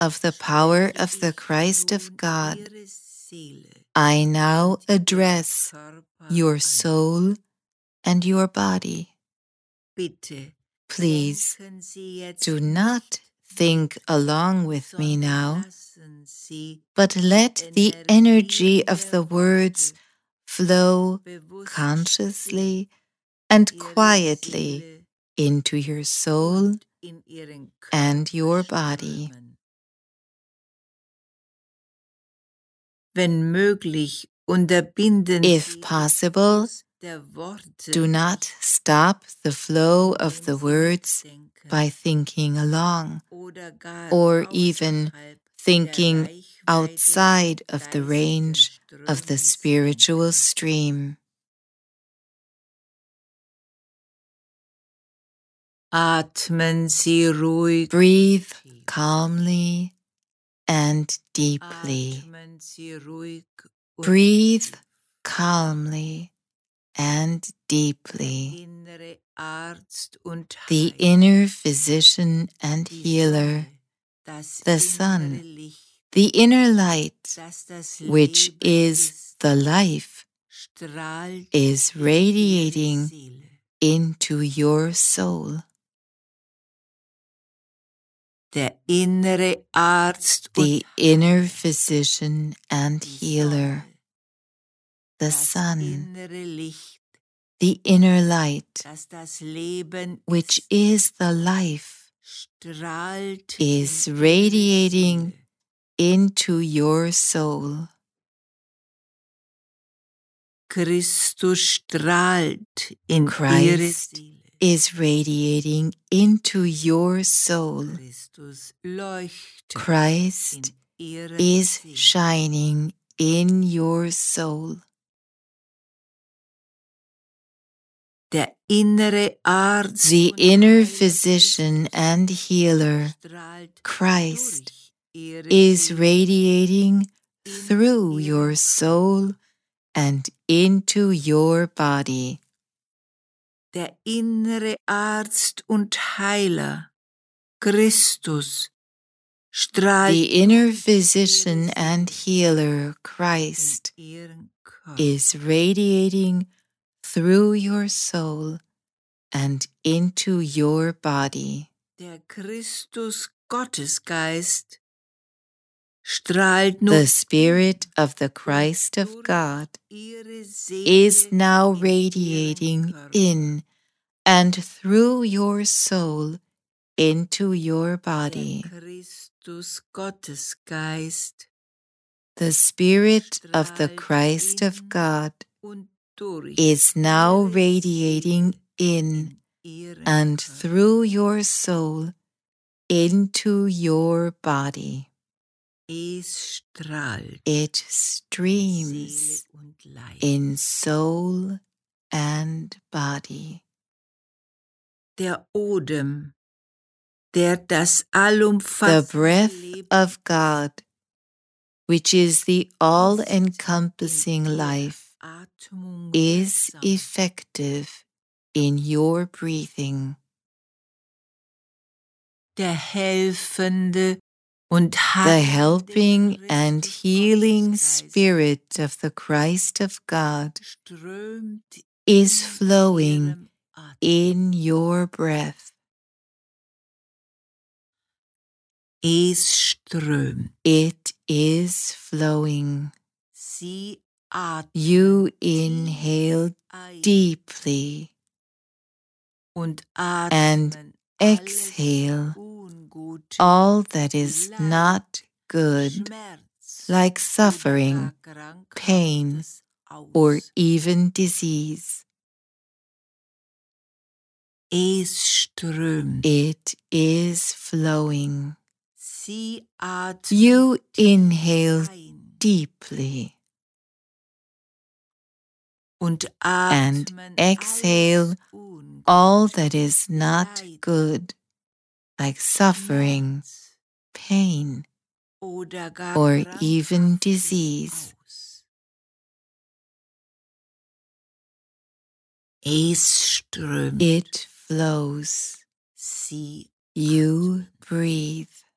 of the power of the Christ of God, I now address your soul and your body. Please do not think along with me now, but let the energy of the words flow consciously and quietly into your soul and your body. If possible, do not stop the flow of the words by thinking along, or even thinking outside of the range of the spiritual stream. Breathe calmly and deeply. Breathe calmly and deeply. The inner physician and healer, the sun, the inner light, which is the life, is radiating into your soul. The inner physician and healer, the sun, the inner light, which is the life, is radiating into your soul. Christ is radiating into your soul. Christ is shining in your soul. The inner physician and healer, Christ, is radiating through your soul and into your body. Der innere Arzt und Heiler, Christus, strahlt. The inner physician and healer, Christ, is radiating through your soul and into your body. Der Christus Gottesgeist strahlt. The Spirit of the Christ of God is now radiating in and through your soul into your body. The Spirit of the Christ of God is now radiating in and through your soul into your body. It streams in soul and body. Der Odem, der das the breath of God, which is the all-encompassing life, is effective in your breathing. Der helfende und the helping and healing Spirit of the Christ of God is flowing in your breath. It is flowing. You inhale deeply and exhale all that is not good, like suffering, pain, or even disease. It is flowing. You inhale deeply and exhale all that is not good, like suffering, pain, or even disease. It flows. You breathe.